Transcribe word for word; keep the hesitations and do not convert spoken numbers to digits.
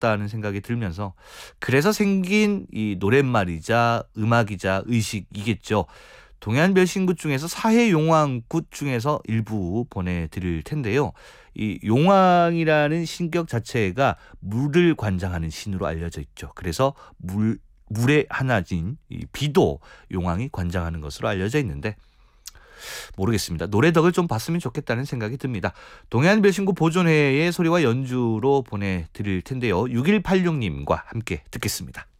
같다는 생각이 들면서 그래서 생긴 이 노랫말이자 음악이자 의식이겠죠. 동해안별신굿 중에서 사해용왕굿 중에서 일부 보내드릴 텐데요. 이 용왕이라는 신격 자체가 물을 관장하는 신으로 알려져 있죠. 그래서 물, 물의 하나인 이 비도 용왕이 관장하는 것으로 알려져 있는데 모르겠습니다. 노래덕을 좀 봤으면 좋겠다는 생각이 듭니다. 동해안별신굿 보존회의 소리와 연주로 보내드릴 텐데요. 육일팔육님과 함께 듣겠습니다.